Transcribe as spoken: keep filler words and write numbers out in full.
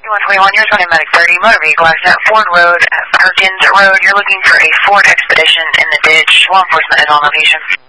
one twenty-one, you're running Medic thirty, motor vehicle accident, Ford Road, Perkins Road. You're looking for a Ford Expedition in the ditch. Law enforcement is on location.